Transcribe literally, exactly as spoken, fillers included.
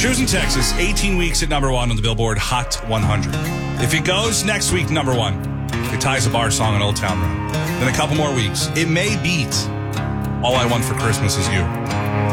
Choosing Texas, eighteen weeks at number one on the Billboard Hot one hundred. If it goes next week, number one, it ties a bar song on Old Town Road. Then a couple more weeks, it may beat All I Want for Christmas Is You.